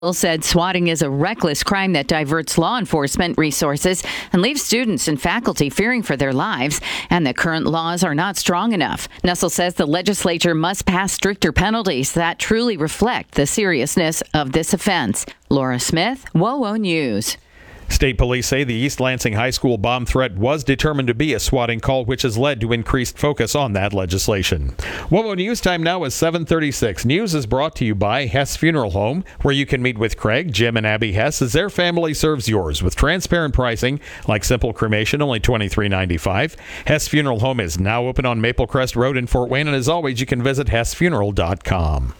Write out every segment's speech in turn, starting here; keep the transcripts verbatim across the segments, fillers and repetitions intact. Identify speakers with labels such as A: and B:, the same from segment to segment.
A: said swatting is a reckless crime that diverts law enforcement resources and leaves students and faculty fearing for their lives, and that current laws are not strong enough. Nussel says the legislature must pass stricter penalties that truly reflect the seriousness of this offense. Laura Smith, WOWO News.
B: State police say the East Lansing High School bomb threat was determined to be a swatting call, which has led to increased focus on that legislation. WOWO News time now is seven thirty-six. News is brought to you by Hess Funeral Home, where you can meet with Craig, Jim, and Abby Hess as their family serves yours with transparent pricing like simple cremation, only twenty-three ninety-five. Hess Funeral Home is now open on Maple Crest Road in Fort Wayne, and as always, you can visit hess funeral dot com.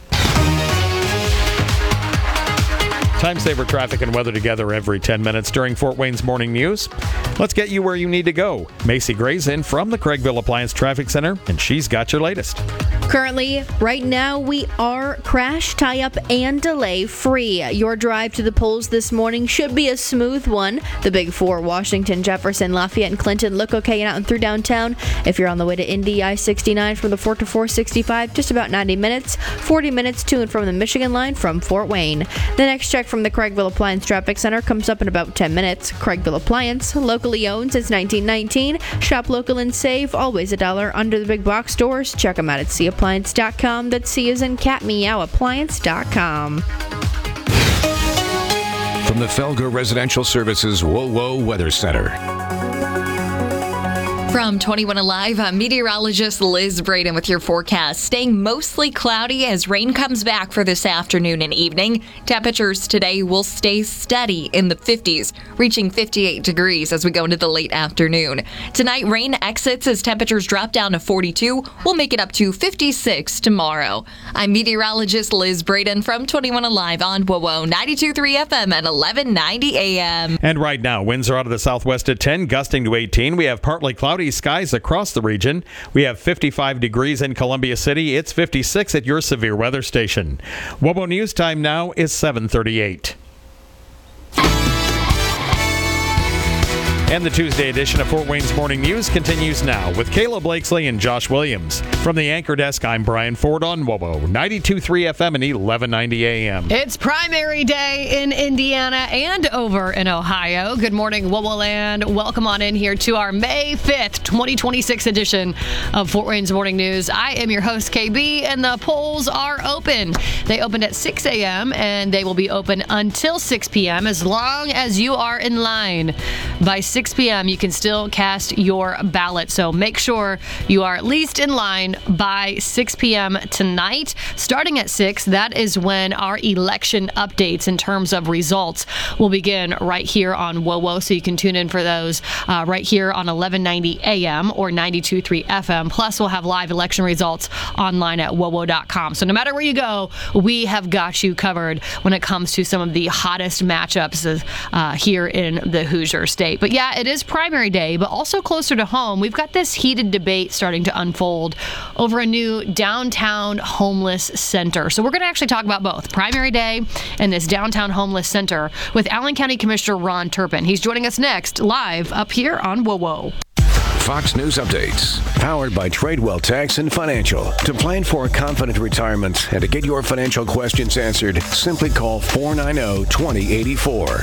B: Time saver traffic and weather together every ten minutes during Fort Wayne's morning news. Let's get you where you need to go. Macy Gray's in from the Craigville Appliance Traffic Center, and she's got your latest.
C: Currently, right now, we are crash, tie-up, and delay free. Your drive to the polls this morning should be a smooth one. The big four, Washington, Jefferson, Lafayette, and Clinton, look okay and out and through downtown. If you're on the way to Indy, I sixty-nine from the four to four sixty-five, just about ninety minutes. forty minutes to and from the Michigan line from Fort Wayne. The next check from the Craigville Appliance Traffic Center comes up in about ten minutes. Craigville Appliance, locally owned since nineteen nineteen. Shop local and save, always a dollar under the big box stores. Check them out at c appliance dot com. That's C as in cat, meow, appliance dot com.
D: From the Felger Residential Services WOWO Weather Center.
E: From twenty-one Alive, I'm meteorologist Liz Braden with your forecast. Staying mostly cloudy as rain comes back for this afternoon and evening. Temperatures today will stay steady in the fifties, reaching fifty-eight degrees as we go into the late afternoon. Tonight, rain exits as temperatures drop down to forty-two. We'll make it up to fifty-six tomorrow. I'm meteorologist Liz Braden from twenty-one Alive on WOWO ninety-two point three F M at eleven ninety A M.
B: And right now, winds are out of the southwest at ten, gusting to eighteen. We have partly cloudy skies across the region. We have fifty-five degrees in Columbia City. It's fifty-six at your severe weather station. WOWO News time now is seven thirty-eight. And the Tuesday edition of Fort Wayne's Morning News continues now with Kayla Blakesley and Josh Williams. From the anchor desk, I'm Brian Ford on WOWO ninety-two point three F M and eleven ninety A M.
F: It's primary day in Indiana and over in Ohio. Good morning, WOWO Land. Welcome on in here to our May fifth, twenty twenty-six edition of Fort Wayne's Morning News. I am your host, K B, and the polls are open. They opened at six A M and they will be open until six P M as long as you are in line. By six P M, you can still cast your ballot. So make sure you are at least in line by six P M tonight. Starting at six, that is when our election updates in terms of results will begin right here on WOWO. So you can tune in for those uh, right here on eleven ninety A M or ninety-two point three F M. Plus, we'll have live election results online at wowo dot com. So no matter where you go, we have got you covered when it comes to some of the hottest matchups uh, here in the Hoosier State. But yeah, it is primary day, but also closer to home, we've got this heated debate starting to unfold over a new downtown homeless center. So we're going to actually talk about both primary day and this downtown homeless center with Allen County Commissioner Ron Turpin. He's joining us next live up here on WOWO.
D: Fox News Updates, powered by Tradewell Tax and Financial. To plan for a confident retirement and to get your financial questions answered, simply call four nine zero, two zero eight four.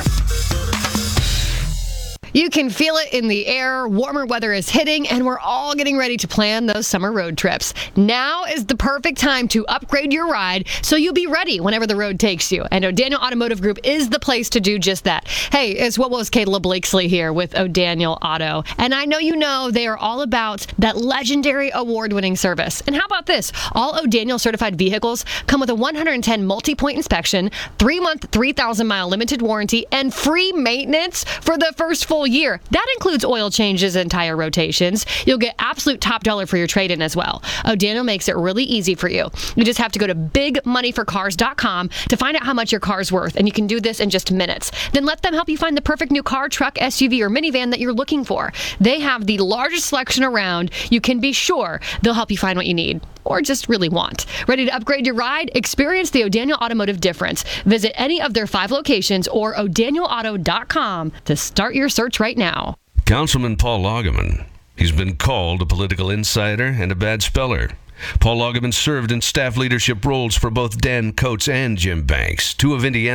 F: You can feel it in the air. Warmer weather is hitting, and we're all getting ready to plan those summer road trips. Now is the perfect time to upgrade your ride so you'll be ready whenever the road takes you. And O'Daniel Automotive Group is the place to do just that. Hey, it's what was Kayla Blakesley here with O'Daniel Auto. And I know you know they are all about that legendary award-winning service. And how about this? All O'Daniel certified vehicles come with a one hundred ten multi-point inspection, three-month, three thousand mile limited warranty, and free maintenance for the first full year. That includes oil changes and tire rotations. You'll get absolute top dollar for your trade-in as well. O'Daniel makes it really easy for you. You just have to go to big money for cars dot com to find out how much your car's worth, and you can do this in just minutes. Then let them help you find the perfect new car, truck, S U V, or minivan that you're looking for. They have the largest selection around. You can be sure they'll help you find what you need or just really want. Ready to upgrade your ride? Experience the O'Daniel Automotive difference. Visit any of their five locations or o'daniel auto dot com to start your search right now.
G: Councilman Paul Loggeman. He's been called a political insider and a bad speller. Paul Lagerman served in staff leadership roles for both Dan Coates and Jim Banks, two of Indiana's